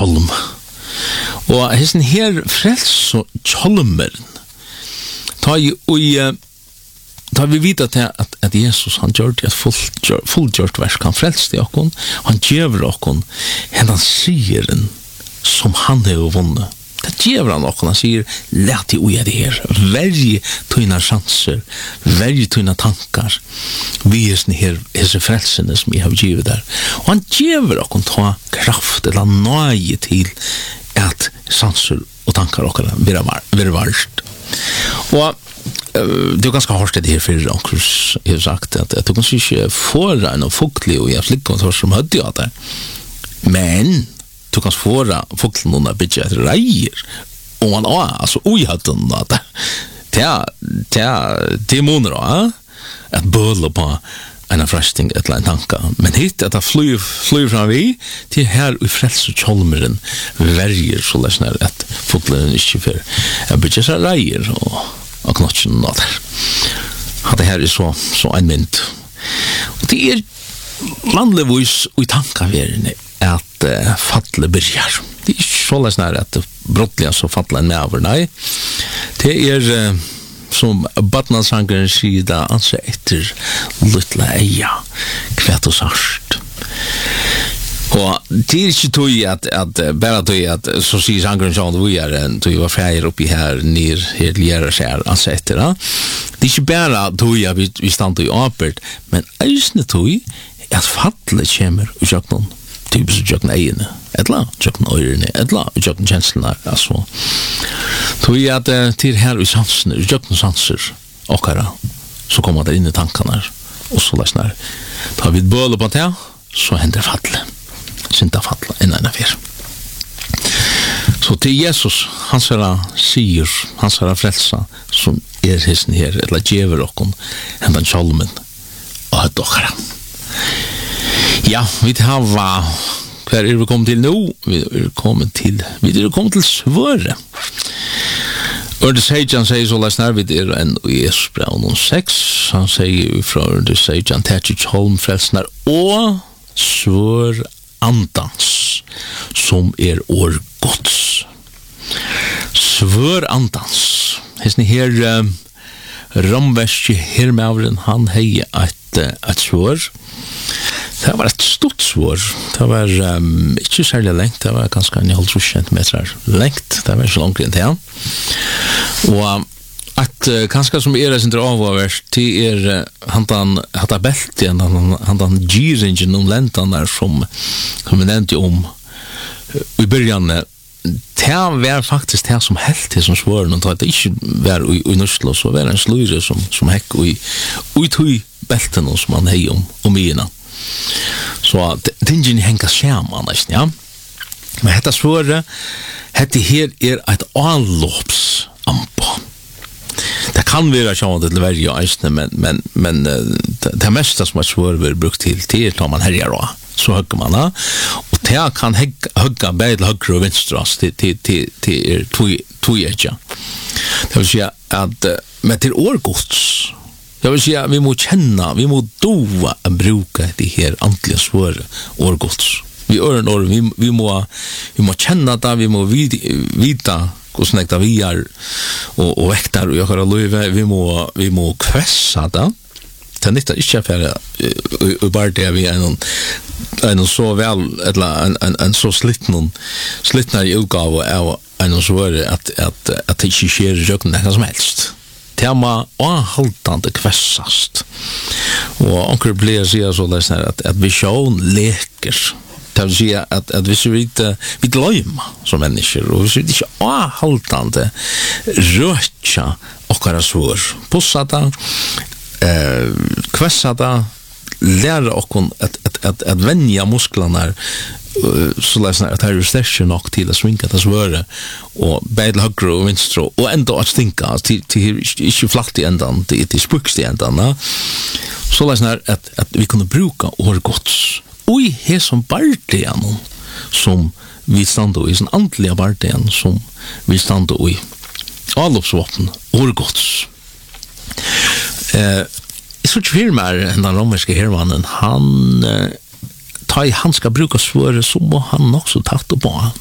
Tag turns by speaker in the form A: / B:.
A: tjolm. Og hesten her frels og tjolmeren, ta vi vita til at Jesus han gjør det et fullgjort verk, han frelste okkon, han gjør okkon hendan sigeren som han har vunnet. Det gjør han okkon, han sier, let i uja det her, verje tøyna sjanser, verje tøyna tankar, vi her hese frelsene som jeg har givet der. Og han gjør okkon ta kraft, eller nøye til at sjanser og tankar okkon vil varst. Og det er ganske hårdt det her fyrir onkurs, jeg har sagt at du kan ikke fåra en fuktlig og jeg slikker og som hødde jo det. Men du kan fåra fuktlig noen bytja etter reier og man altså uhødde noen det er måneder at bøle på en frelsting et eller annet tanka. Men hit at det flyr fram vi til her i frels og kjolmeren verger så lesner at fuktlig ikke for bytja seg reier og knotjen og der. Det her er så en mynd. Og det er vanligvis i tankaverene at fatle byrjar. Det er ikke så løsner at brottelig så fatle en medover, nei. Det er som badnadsangeren sier da, anser etter lytle eia, kvæt og sarst. Og det er ikke tog at bare tog at så sier sangeren sånn vi tog var freier oppi her nir her lærer seg ansetter det er ikke bare tog at vi stand i åpert men eisne tog at fallet kommer og gjør noen typisk gjør noen eiene etla, gjør noen øyrene etla, gjør noen kjenslene altså tog at til her i sansene gjør noen sanser okkara så kommer det inn i tankene og så lesner da vi bøler på det så hender fallet synda fatla innan af her. Så til Jesus, hans sier, hans frelsa, som hesten her, eller djever okkon, hendan kjolmen, og høtt okkara. Ja, vi har hver vi kommet til nå? Vi er kommet til svøre. Ørde Seijan sier så lesner vi der enn i Jesus brev 6, han sier fra Ørde Seijan, tætje kjolm frelsnar, og svør andans som år Guds. Svør andans. Hesten her ramverske hermavren han hei et svør. Det var et stort svør. Det var ikke særlig lengt. Det var ganske 1,5 centimeter lengt. Det var ikke langt enn det. Og at kanskje som sin avhåvers til handan belti handan gyringen lentan der som vi nevnte i byrjan det var faktisk det som helt det som svåren og det ikke var i Nørslo så var det en sløyre som hekk i tog belten som han hei myrna så tingene henga skjerman ja men dette svåre dette her et anlops ampa. Det kan være sånn at det er veldig eisne, men det meste som er svår vil brukt til tar man herjer også. Så høgger man da. Og det kan høgge beid høyre og venstre til togjetja. Det vil si at men til årgods det vil si at vi må kjenne, vi må dova å bruke de her antlige svåre årgods. Vi må kjenne det, vi må vite hvordan ekta vi og vektar og jakkara løyve, vi må kvessa det. Det er nytt ikke for bare det vi en så vel, eller en så slittnar i utgave av en svåre at det ikke skjer i jøkken hva som helst. Tema avhaltande kvessast. Og onker blir sier så at visjon leker. Det vil si at hvis vi løyma som mennesker, og hvis vi ikke avhaltande røtja okkara svår, pussata, kvessata, lære okkon at venja musklene så lesner at her er sterske nok til å svinga det svøre og beidle høyre og venstre og enda at stinka til ikke flatt i endan til spukst i endan så lesner at vi kunne bruka årgods og i her som bardean som vi stande i sånn andlige bardean som vi stande i avloppsvåpen årgods så firmer den romerske hermannen han skal bruka svåre så må han også tatt på